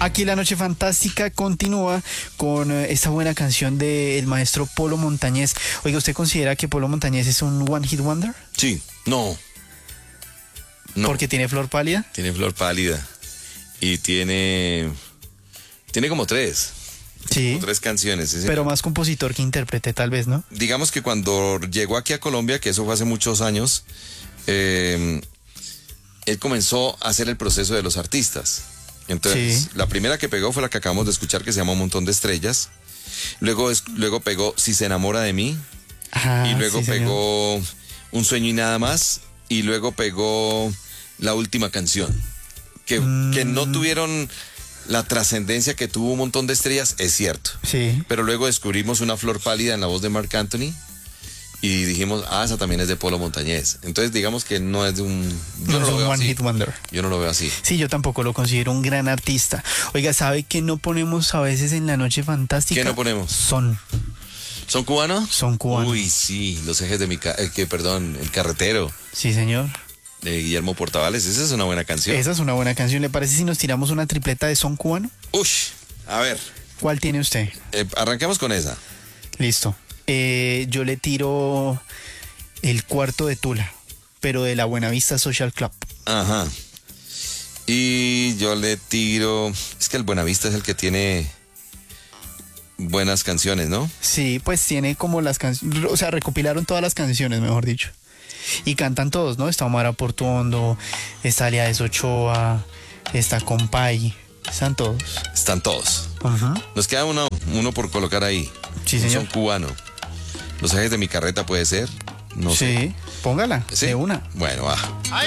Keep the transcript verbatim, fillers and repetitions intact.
Aquí la noche fantástica continúa con eh, esta buena canción del maestro Polo Montañés. Oiga, ¿usted considera que Polo Montañés es un one hit wonder? Sí, no. No. Porque tiene Flor Pálida. Tiene Flor Pálida. Y tiene. Tiene como tres. Sí. Como tres canciones. ¿Sí? Pero más compositor que intérprete, tal vez, ¿no? Digamos que cuando llegó aquí a Colombia, que eso fue hace muchos años, eh, él comenzó a hacer el proceso de los artistas. Entonces, Sí. la primera que pegó fue la que acabamos de escuchar, que se llama Un Montón de Estrellas. Luego, es, luego pegó Si se enamora de mí. Ajá, Y luego sí, señor. pegó Un Sueño y Nada Más. Y luego pegó La Última Canción. Que, Mm. que no tuvieron la trascendencia que tuvo Un Montón de Estrellas, es cierto. Sí. Pero luego descubrimos Una Flor Pálida en la voz de Marc Anthony. Y dijimos, ah, esa también es de Polo Montañés. Entonces digamos que no es de un... No Yo no, es lo un veo one así. hit wonder. Yo no lo veo así. Sí, yo tampoco lo considero un gran artista. Oiga, ¿sabe qué no ponemos a veces en la noche fantástica? ¿Qué no ponemos? Son. ¿Son cubanos? Son cubanos. Uy, sí, Los Ejes de mi... Ca eh, que, perdón, El Carretero, Sí, señor. de Guillermo Portavales. Esa es una buena canción. Esa es una buena canción. ¿Le parece si nos tiramos una tripleta de son cubano? Ush, a ver, ¿Cuál tiene usted? eh, arranquemos con esa. Listo. Eh, yo le tiro El Cuarto de Tula, pero de la Buenavista Social Club. Ajá. Y yo le tiro... Es que el Buenavista es el que tiene buenas canciones, ¿no? Sí, pues tiene como las canciones, o sea, recopilaron todas las canciones, mejor dicho. Y cantan todos, ¿no? Está Omar Portuondo, está Aliades Ochoa, está Compay, están todos. Están todos. Ajá. Nos queda uno, uno por colocar ahí. Sí, Un señor. son cubano. Los Ejes de mi Carreta puede ser. No sé. Sí, póngala, ¿Sí? de una. Bueno, va.